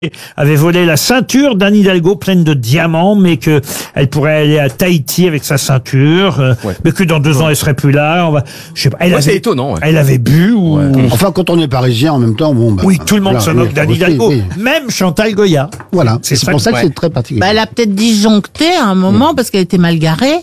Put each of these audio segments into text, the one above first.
avait volé la ceinture d'Anne Hidalgo pleine de diamants, mais que elle pourrait aller à Tahiti avec sa ceinture, mais que dans 2 ans elle serait plus là. Je sais pas. C'est étonnant. Elle avait bu ou. Enfin, quand on est parisien, en même temps, bon. Oui, tout le monde se moque d'Anne Hidalgo, même Chantal Goya. Voilà. C'est pour ça que c'est très particulier. Elle a peut-être disjoncté à un moment parce qu'elle était mal garée.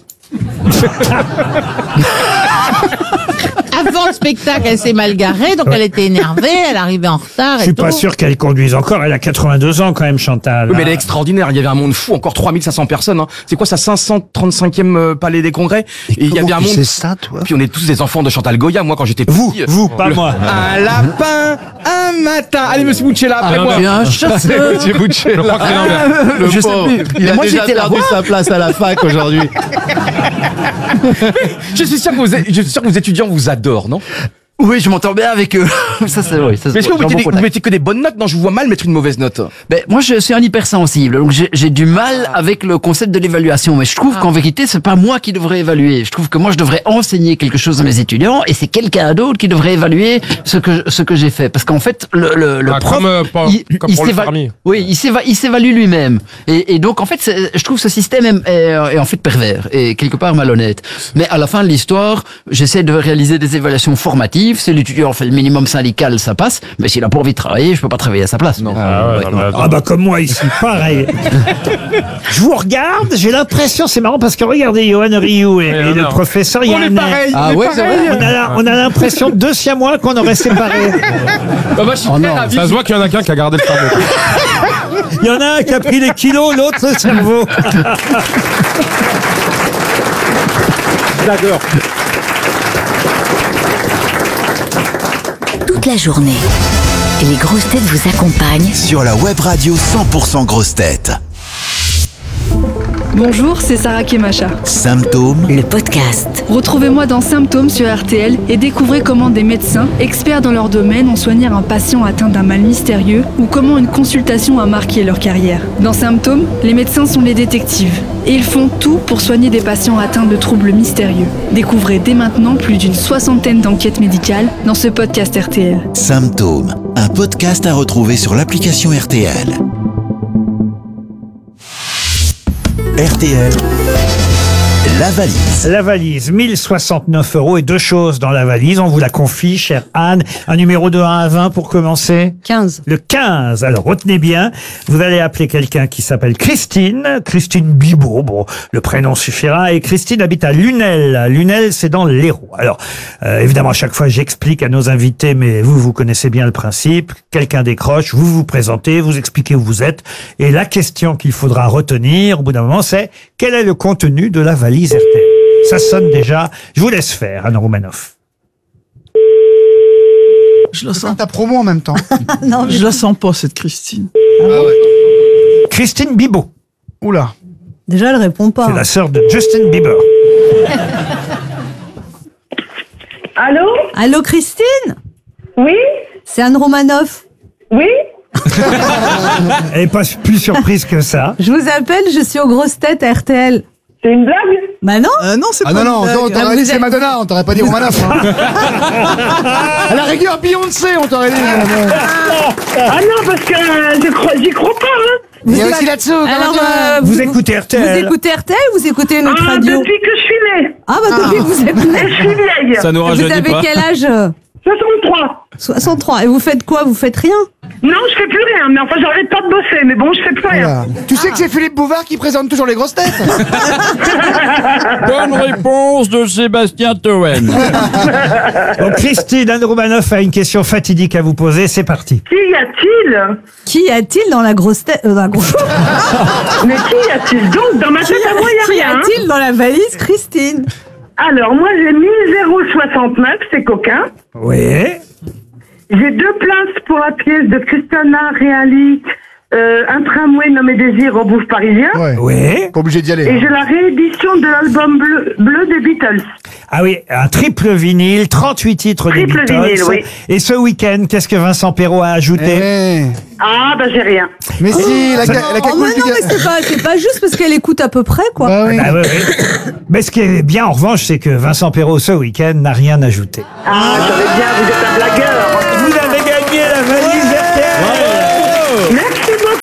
Avant le spectacle, elle s'est mal garée, donc elle était énervée, elle arrivait en retard. Je suis pas sûr qu'elle conduise encore. Elle a 82 ans quand même, Chantal. Oui, mais elle est extraordinaire. Il y avait un monde fou, encore 3500 personnes. C'est quoi, sa 535e palais des congrès? Et il y avait un monde. C'est ça, toi. Puis on est tous des enfants de Chantal Goya. Moi, quand j'étais petit. Vous, pas moi. Un lapin, un matin. Allez, monsieur Bouchella, après moi. Un chasseur. Monsieur Bouchella. Je sais plus. Il a déjà perdu sa place à la fac aujourd'hui. Je suis sûr que vos étudiants vous adorent, non? Oui, je m'entends bien avec eux. Ça, c'est vrai. Mais est-ce que vous mettez que des bonnes notes? Non, je vous vois mal mettre une mauvaise note. Ben, moi, je suis un hypersensible, donc j'ai du mal avec le concept de l'évaluation. Mais je trouve qu'en vérité, c'est pas moi qui devrais évaluer. Je trouve que moi, je devrais enseigner quelque chose à mes étudiants, et c'est quelqu'un d'autre qui devrait évaluer ce que j'ai fait. Parce qu'en fait, le prof, il s'évalue lui-même. Et donc, en fait, je trouve ce système est en fait pervers et quelque part malhonnête. Mais à la fin de l'histoire, j'essaie de réaliser des évaluations formatives. Si l'étudiant fait le minimum syndical, ça passe. Mais s'il a pas envie de travailler, je peux pas travailler à sa place. Non. Bah comme moi ici, pareil. Je vous regarde, j'ai l'impression, c'est marrant parce que regardez Johan Rioux et le professeur, il y a un pareil. Ah ouais, c'est vrai. on a l'impression 2 siamois qu'on aurait séparés. Moi, je suis très ravi. Ça se voit qu'il y en a qu'un qui a gardé le cerveau. Il y en a un qui a pris les kilos, l'autre le cerveau. J'adore. Toute la journée, les grosses têtes vous accompagnent sur la web radio 100% grosses têtes. Bonjour, c'est Sarah Kemacha. Symptômes, le podcast. Retrouvez-moi dans Symptômes sur RTL et découvrez comment des médecins, experts dans leur domaine, ont soigné un patient atteint d'un mal mystérieux ou comment une consultation a marqué leur carrière. Dans Symptômes, les médecins sont les détectives et ils font tout pour soigner des patients atteints de troubles mystérieux. Découvrez dès maintenant plus d'une 60aine d'enquêtes médicales dans ce podcast RTL. Symptômes, un podcast à retrouver sur l'application RTL. RTL, la valise. La valise, 1069 € et 2 choses dans la valise. On vous la confie, chère Anne. Un numéro de 1 à 20 pour commencer. 15. Le 15. Alors, retenez bien. Vous allez appeler quelqu'un qui s'appelle Christine. Christine Bibot. Bon, le prénom suffira. Et Christine habite à Lunel. Lunel, c'est dans l'Hérault. Alors, évidemment, à chaque fois, j'explique à nos invités, mais vous connaissez bien le principe. Quelqu'un décroche, vous vous présentez, vous expliquez où vous êtes. Et la question qu'il faudra retenir, au bout d'un moment, c'est quel est le contenu de la valise RTL. Ça sonne déjà. Je vous laisse faire, Anne Romanoff. Je la sens. Ta promo en même temps. Non, je la sens pas, cette Christine. Christine Bibot. Oula. Déjà, elle répond pas. C'est la sœur de Justin Bieber. Allô? Allô, Christine? Oui? C'est Anne Romanoff. Oui? Elle n'est pas plus surprise que ça. Je vous appelle, je suis aux grosses têtes à RTL. C'est une blague? Bah non. Non, c'est pas non, une blague. on t'aurait dit c'est Madonna, on t'aurait pas dit Romanoff. À la rigueur, Beyoncé, on t'aurait dit. Ah non, parce que j'y crois pas, hein. Il y a aussi là-dessous. Alors, vous écoutez RTL. Vous écoutez RTL ou vous écoutez une autre radio? Depuis que je suis née. Ah bah depuis que vous êtes Et née. je suis vieille. Ça nous Vous rajeunit avez pas. quel âge? 63. 63. Et vous faites quoi? Vous faites rien? Non, je fais plus rien, mais enfin j'arrête pas de bosser, mais bon, je fais plus rien. Tu sais que c'est Philippe Bouvard qui présente toujours les grosses têtes. Bonne réponse de Sébastien Toen. Donc Christine, Anne Romanoff a une question fatidique à vous poser. C'est parti. Qui y a-t-il? Qui y a-t-il dans la grosse tête? Mais qui y a-t-il donc? Dans ma tête à moi, Qui y a rien. a-t-il dans la valise, Christine? Alors, moi, j'ai mis 0,69, c'est coquin. Oui. J'ai 2 places pour la pièce de Christiana Reali, un tramway nommé Désir au Bouffe parisien. Oui. Pas obligé d'y aller. Et j'ai la réédition de l'album bleu des Beatles. Ah oui, un triple vinyle, 38 titres des Triple Beatles. vinyle, oui. Et ce week-end, qu'est-ce que Vincent Perrault a ajouté? Ah, bah j'ai rien. Mais si, la Oh mais non, mais c'est pas juste parce qu'elle écoute à peu près, quoi. Bah oui. Ah oui, oui. Mais ce qui est bien, en revanche, c'est que Vincent Perrault, ce week-end, n'a rien ajouté. Ah, j'avais bien, vous êtes un blagueur. Vous avez gagné la valise RTL. Merci beaucoup.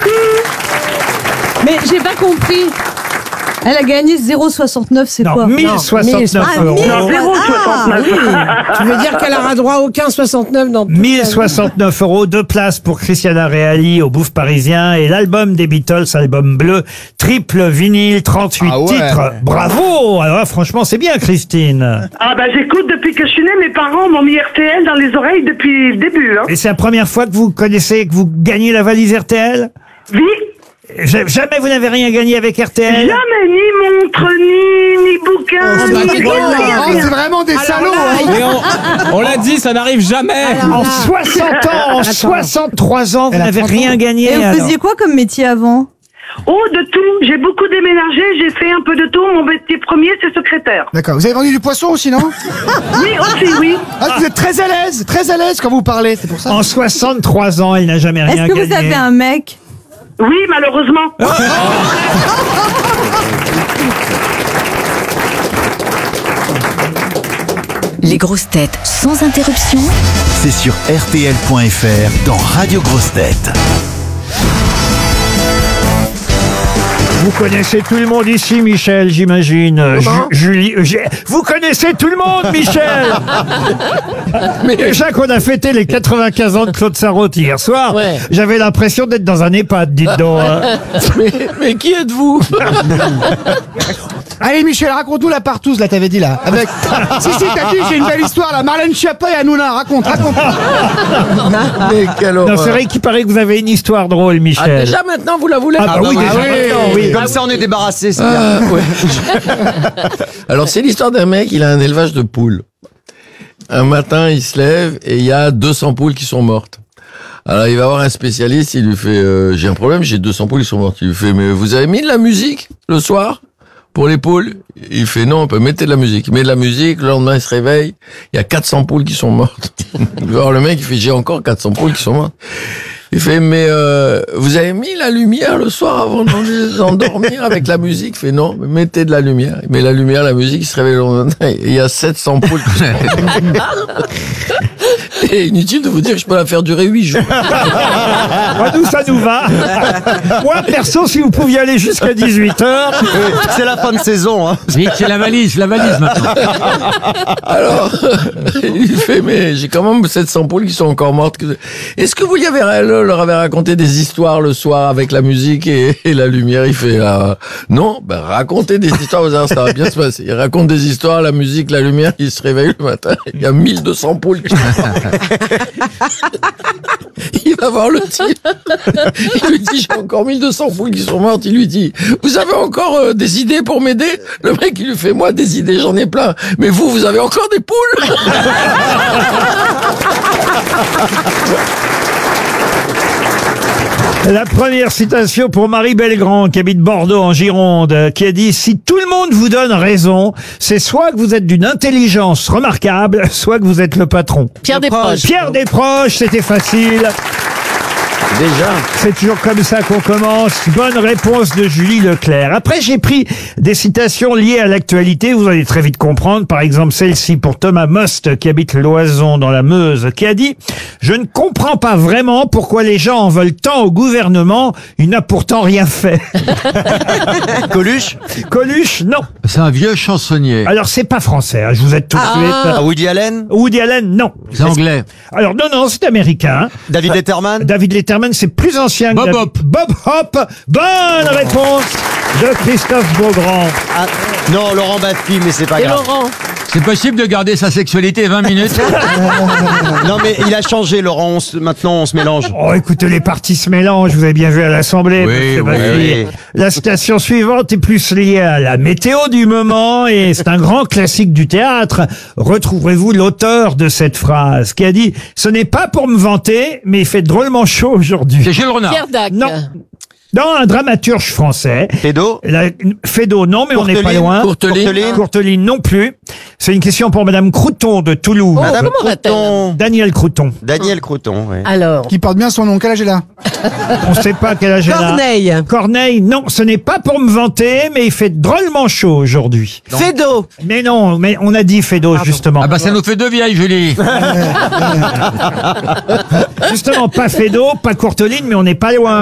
J'ai pas compris. Elle a gagné 0,69, c'est Non, quoi 1069 euros. Non, 0,69. Tu veux dire qu'elle aura droit à aucun 69 dans toute 1069 euros, 2 places pour Christiana Reali au Bouffe Parisien et l'album des Beatles, album bleu, triple vinyle, 38 Ah ouais. titres. Bravo! Alors là, franchement, c'est bien, Christine. Ah bah j'écoute depuis que je suis née, mes parents m'ont mis RTL dans les oreilles depuis le début. Hein. Et c'est la première fois que vous connaissez, que vous gagnez la valise RTL? Oui, Jamais vous n'avez rien gagné avec RTL? jamais, ni montre, ni bouquin, ni rien. C'est vraiment des salauds. hein. Et on l'a dit, ça n'arrive jamais. En 60 ans, en 63 ans, vous Elle a n'avez 30 rien ans. gagné. Et vous alors. faisiez quoi comme métier avant? Oh, de tout. J'ai beaucoup déménagé, j'ai fait un peu de tout. Mon métier premier, c'est secrétaire. D'accord. Vous avez vendu du poisson aussi, non? Oui, aussi, oui. Ah, vous êtes très à l'aise quand vous parlez, c'est pour ça. En 63 ans, elle n'a jamais rien Est-ce que gagné. vous avez un mec? Oui, malheureusement. Les grosses têtes sans interruption. C'est sur RTL.fr dans Radio Grosses Têtes. Vous connaissez tout le monde ici, Michel, j'imagine. Julie, vous connaissez tout le monde, Michel. Déjà qu'on a fêté les 95 ans de Claude Sarraute hier soir, Ouais. j'avais l'impression d'être dans un EHPAD, dites donc. hein. mais qui êtes-vous? Allez, Michel, raconte-nous la partouze, là, t'avais dit, là. Avec... si, t'as dit, j'ai une belle histoire, là. Marlène Schiappa et Hanouna, raconte. Mais quelle Non, c'est vrai qu'il paraît que vous avez une histoire drôle, Michel. Ah, déjà maintenant, vous la voulez? Ah, bah oui, déjà maintenant, oui. Comme ça, on est débarrassé. C'est bien. Alors, c'est l'histoire d'un mec, il a un élevage de poules. Un matin, il se lève et il y a 200 poules qui sont mortes. Alors, il va voir un spécialiste, il lui fait, j'ai un problème, j'ai 200 poules qui sont mortes. Il lui fait, mais vous avez mis de la musique le soir pour les poules? Il fait, non, on peut mettre de la musique. Il met de la musique, le lendemain, il se réveille, il y a 400 poules qui sont mortes. Alors, le mec, il fait, j'ai encore 400 poules qui sont mortes. Il fait, mais vous avez mis la lumière le soir avant d'endormir avec la musique? Il fait, non, mais mettez de la lumière. Il met la lumière, la musique, il se réveille le lendemain, et il y a 700 poules. Et inutile de vous dire que je peux la faire durer 8 jours. Nous, ça nous va. Moi, perso, si vous pouviez aller jusqu'à 18h. C'est la fin de saison. Hein. Oui, c'est la valise maintenant. Alors, il fait, mais j'ai quand même 700 poules qui sont encore mortes. Est-ce que vous leur avez raconté des histoires le soir avec la musique et la lumière? Il fait, non, ben racontez des histoires, vous allez voir, ça va bien se passer. Il raconte des histoires, la musique, la lumière, il se réveille le matin, il y a 1200 poules qui sont mortes. Il va voir le type. Il lui dit, j'ai encore 1200 poules qui sont mortes. Il lui dit, vous avez encore des idées pour m'aider? Le mec, il lui fait, moi, des idées, j'en ai plein. Mais vous avez encore des poules? La première citation pour Marie Belgrand, qui habite Bordeaux en Gironde, qui a dit « Si tout le monde vous donne raison, c'est soit que vous êtes d'une intelligence remarquable, soit que vous êtes le patron. » Pierre Desproges. Pierre Desproges, c'était facile. Déjà. C'est toujours comme ça qu'on commence. Bonne réponse de Julie Leclerc. Après, j'ai pris des citations liées à l'actualité. Vous allez très vite comprendre. Par exemple, celle-ci pour Thomas Most, qui habite Loison dans la Meuse, qui a dit « Je ne comprends pas vraiment pourquoi les gens en veulent tant au gouvernement. Il n'a pourtant rien fait. » Coluche? Coluche, non. C'est un vieux chansonnier. Alors, c'est pas français, hein, je vous aide tout de suite. Woody Allen? Woody Allen, non. C'est anglais. Alors, non, c'est américain. David Letterman? David Letterman, c'est plus ancien que Bob David- Hope. Bob Hope. Bonne réponse de Christophe Beaugrand. Ah, non, Laurent Baffy, mais c'est pas Et grave. Laurent. C'est possible de garder sa sexualité 20 minutes? Non, mais il a changé, Laurent. Maintenant, on se mélange. Oh, écoutez, les partis se mélangent. Vous avez bien vu à l'Assemblée. Oui, monsieur oui, Baffy. oui. La citation suivante est plus liée à la météo du moment et c'est un grand classique du théâtre. Retrouverez-vous l'auteur de cette phrase qui a dit « Ce n'est pas pour me vanter, mais il fait drôlement chaud aujourd'hui. » C'est Jules Renard. Pierre Dac. Non. Non, un dramaturge français. Fédo? Fédo, non, mais on n'est pas loin. Courteline non plus. C'est une question pour Madame Crouton de Toulouse. Madame comment va-t-elle? Crouton. Daniel Crouton. Daniel Crouton, ouais. Alors. Qui porte bien son nom. Quel âge elle a? On ne sait pas quel âge elle a. Corneille. Corneille, non, ce n'est pas pour me vanter, mais il fait drôlement chaud aujourd'hui. Fédo. Mais non, mais on a dit Fédo, justement. Ah bah ça nous fait deux vieilles, Julie. Justement, pas Fédo, pas Courteline, mais on n'est pas loin.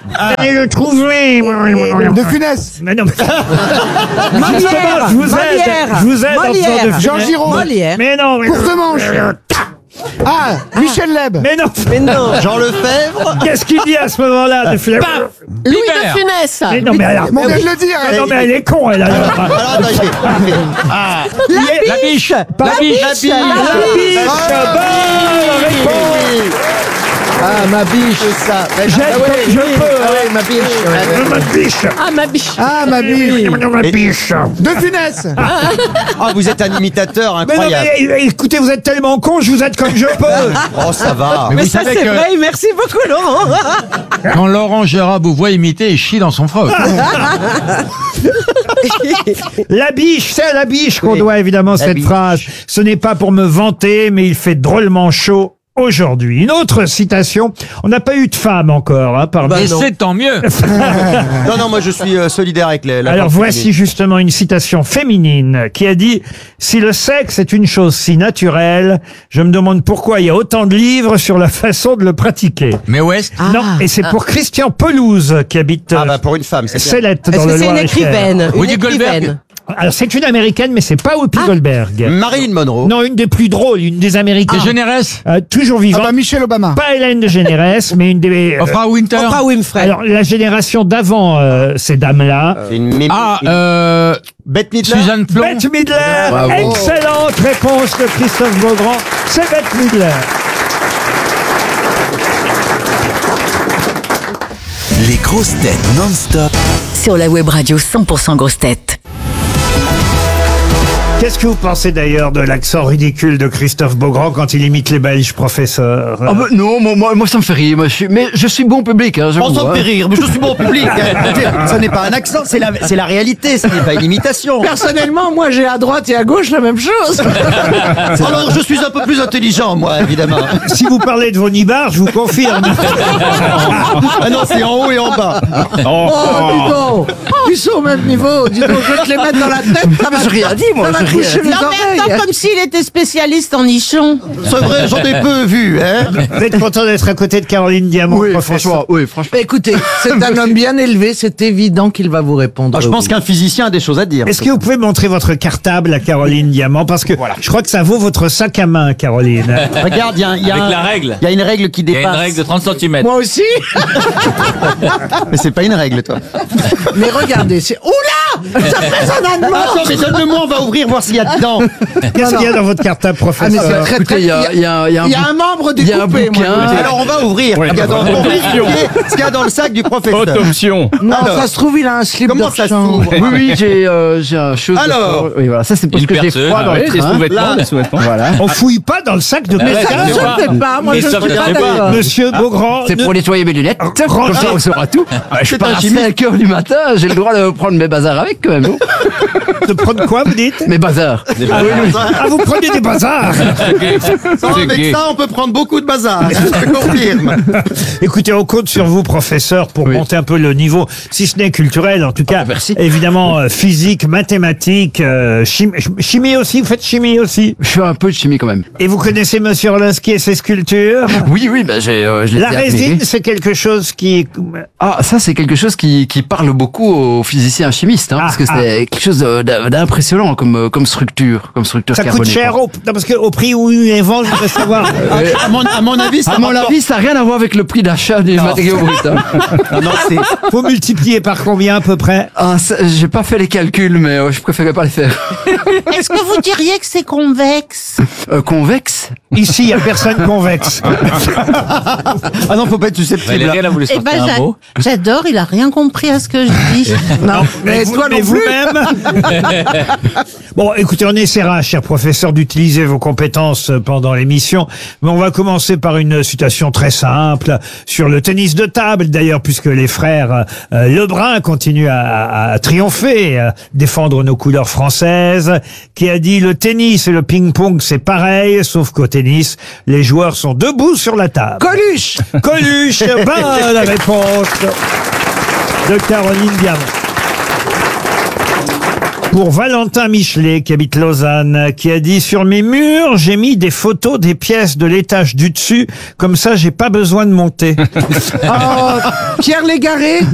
Allez le trouver. De Funès. Mais non, mais... Molière. Justement, je vous aide en faisant de Funès. Jean Giraud. Molière. Mais non, mais... Courtemanche. Ah, Michel Leb. Mais non. Jean Lefebvre. Qu'est-ce qu'il dit à ce moment-là de Funès? Louis de Funès. Mais non, mais alors... On vient de le dire. Ah non, mais elle est con, elle, alors. Alors, attendez. La biche. La biche. La biche, bonne réponse. Ah, ma biche. C'est ça. J'aide comme je peux. Ah ouais, ma biche. ouais. Ma biche. Ah, ma biche. Ah, ma biche. Ma biche. De Funès. Ah, vous êtes un imitateur Mais non, incroyable. mais écoutez, vous êtes tellement con, je vous aide comme je peux. Oh, ça va. Mais Mais vous ça, savez c'est que vrai. Merci beaucoup, Laurent. quand Laurent Gérard vous voit imiter, il chie dans son froc. La biche, c'est à la biche qu'on doit évidemment cette phrase. Ce n'est pas pour me vanter, mais il fait drôlement chaud aujourd'hui. Une autre citation. On n'a pas eu de femme encore, hein, parmi Et c'est tant mieux. Non, moi je suis solidaire avec la Alors partie voici féminine. justement une citation féminine qui a dit « Si le sexe est une chose si naturelle, je me demande pourquoi il y a autant de livres sur la façon de le pratiquer. » Mais West. Non, et c'est pour Christian Pelouse qui habite Ah bah pour une femme, c'est bien. Célette dans Est-ce le que c'est une Loir-et-Cher. écrivaine? Une Whoopi Goldberg. écrivaine. Alors c'est une américaine, mais c'est pas Whoopi Goldberg. Marilyn Monroe. Non, une des plus drôles, une des américaines. Généresse. Toujours Ah vivante. bah Michelle Obama. Pas Hélène de Généresse, mais une des... Oprah Winter. Oprah Winfrey. alors, la génération d'avant ces dames-là. C'est une Bette Midler. Suzanne Plon. Bette Midler. Bravo. Excellente réponse de Christophe Beaugrand. C'est Bette Midler. Les grosses têtes non-stop. Sur la web radio 100% grosses têtes. Qu'est-ce que vous pensez d'ailleurs de l'accent ridicule de Christophe Beaugrand quand il imite les Belges, professeur? Ah bah, non, moi ça me fait rire. Mais je suis bon public. Hein, On s'en fait rire, mais je suis bon public. Ce n'est pas un accent, c'est la réalité, ce n'est pas une imitation. Personnellement, moi, j'ai à droite et à gauche la même chose. Alors je suis un peu plus intelligent, moi, évidemment. Si vous parlez de vos nibards, je vous confirme. Ah non, c'est en haut et en bas. Oh, dis donc. Ils sont au même niveau. Dis donc, je vais te les mettre dans la tête. Ça va, j'ai rien dit, moi, ça va j'ai rien coucher dit. les Non, mais attends, oreilles. comme s'il était spécialiste en nichons. C'est vrai, j'en ai peu vu, hein. Vous êtes content d'être à côté de Caroline Diamant, professeur? franchement. Écoutez, c'est un homme bien élevé, c'est évident qu'il va vous répondre. Ah, je pense qu'un physicien a des choses à dire. Est-ce que vous pouvez montrer votre cartable à Caroline Diamant? Parce que je crois que ça vaut votre sac à main, Caroline. Regarde, il y a Avec la règle. Il y a une règle qui Il y a dépasse. une règle de 30 cm. Moi aussi. Mais c'est pas une règle, toi. Mais regardez, c'est... Oula, ça fait un an de mort. Attends, mais donne-le-moi, on va ouvrir, voir s'il y a dedans. Qu'est-ce qu'il y a dans votre cartable, Ah, mais c'est professeur? très, Écoutez, très... il y a un membre il y a un découpé, moi. bouquin. Alors on va ouvrir. Ouais, Il y a dans- on va vérifier ce qu'il y a dans le sac du professeur. Autoption. Non, Alors, ça se trouve, il a un slip comment ça d'orchon. s'ouvre Oui, j'ai un chose. Alors. Oui, voilà, ça c'est parce Une que j'ai perceuse. froid dans Ah le oui, des train. sous-vêtements, des sous-vêtements. Voilà. On fouille pas dans le sac de Mais Ouais, ça quelqu'un. ne se fait pas, moi Mais je ça suis se pas fait pas. d'accord. Monsieur Beaugrand. C'est ne- pour nettoyer mes lunettes. Comme ça, on saura tout. Je pars à 5h du matin, j'ai le droit de prendre mes bazars avec quand même. De prendre quoi, vous dites? Mes bazars. Ah, vous prenez des bazars. Avec ça, on peut prendre beaucoup de bazar. Je te confirme. Écoutez, on compte sur vous, professeur, pour monter un peu le niveau, si ce n'est culturel, en tout cas, évidemment, physique, mathématiques, chimie aussi, vous faites chimie aussi. Je fais un peu de chimie quand même. Et vous connaissez Monsieur Orlinski et ses sculptures? Oui, ben je l'ai La admiré. résine, c'est quelque chose qui... Ah, ça c'est quelque chose qui parle beaucoup aux physiciens chimistes, hein, parce que c'est quelque chose d'impressionnant comme structure, Ça coûte carbonée, cher quoi. non, parce qu'au prix où il les vend, je voudrais savoir. À mon avis, ça À mon rapporte- avis, ça n'a rien à voir avec le prix d'achat des matériaux bruts. Hein. Non, c'est... Faut multiplier par combien à peu près? Ah, j'ai pas fait les calculs, mais je préférais pas les faire. Est-ce que vous diriez que c'est convexe? Convexe. Ici, il n'y a personne convexe. Ah non, faut pas être susceptible. Valérie, elle a voulu Eh sortir ben, un mot. j'adore, il a rien compris à ce que je dis. Non, mais toi non plus. vous-même. Bon, écoutez, on essaiera, cher professeur, d'utiliser vos compétences pendant l'émission, mais on va commencer par une citation très simple sur le tennis de table, d'ailleurs, puisque les frères Lebrun continuent à triompher, à défendre nos couleurs françaises, qui a dit: le tennis et le ping-pong, c'est pareil, sauf qu'au tennis, les joueurs sont debout sur la table. Coluche. Coluche, bonne réponse de Caroline Diamant. Pour Valentin Michelet, qui habite Lausanne, qui a dit « Sur mes murs, j'ai mis des photos des pièces de l'étage du dessus, comme ça j'ai pas besoin de monter. » Oh, Pierre Légaré